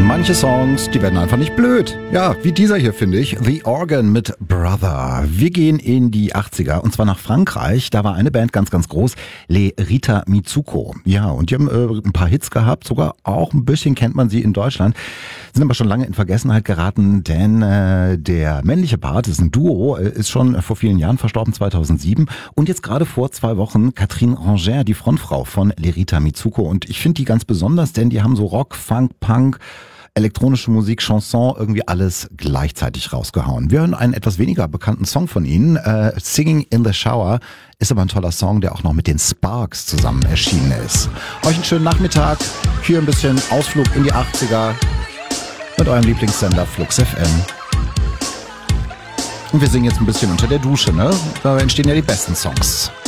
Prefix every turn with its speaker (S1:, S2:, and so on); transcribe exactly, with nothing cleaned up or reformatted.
S1: Manche Songs, die werden einfach nicht blöd. Ja, wie dieser hier, finde ich. The Organ mit Brother. Wir gehen in die achtziger und zwar nach Frankreich. Da war eine Band ganz, ganz groß, Les Rita Mitsuko. Ja, und die haben äh, ein paar Hits gehabt, sogar auch ein bisschen kennt man sie in Deutschland. Sind aber schon lange in Vergessenheit geraten, denn äh, der männliche Part, das ist ein Duo, äh, ist schon vor vielen Jahren verstorben, zweitausendsieben. Und jetzt gerade vor zwei Wochen Catherine Ranger, die Frontfrau von Les Rita Mitsuko. Und ich finde die ganz besonders, denn die haben so Rock, Funk, Punk, elektronische Musik, Chanson, irgendwie alles gleichzeitig rausgehauen. Wir hören einen etwas weniger bekannten Song von ihnen. Äh, Singing in the Shower ist aber ein toller Song, der auch noch mit den Sparks zusammen erschienen ist. Euch einen schönen Nachmittag. Hier ein bisschen Ausflug in die achtziger mit eurem Lieblingssender Flux F M. Und wir singen jetzt ein bisschen unter der Dusche, ne? Da entstehen ja die besten Songs.